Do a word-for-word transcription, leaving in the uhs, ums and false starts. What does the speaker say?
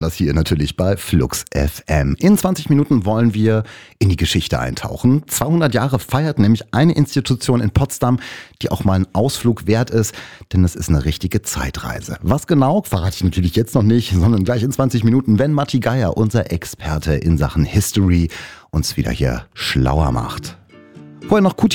Das hier natürlich bei Flux F M. In zwanzig Minuten wollen wir in die Geschichte eintauchen. zweihundert Jahre feiert nämlich eine Institution in Potsdam, die auch mal einen Ausflug wert ist, denn es ist eine richtige Zeitreise. Was genau, verrate ich natürlich jetzt noch nicht, sondern gleich in zwanzig Minuten, wenn Matti Geier, unser Experte in Sachen History, uns wieder hier schlauer macht. Vorher noch Q T